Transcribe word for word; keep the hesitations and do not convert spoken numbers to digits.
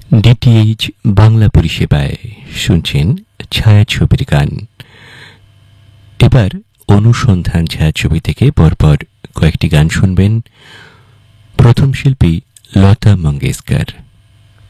DTH Bangla পরিষেবায় শুনছেন ছায়াছবির গান। এবার অনুসন্ধান ছায়াছবি থেকে পরপর কয়েকটি গান শুনবেন। প্রথম শিল্পী লতা মঙ্গেশকর।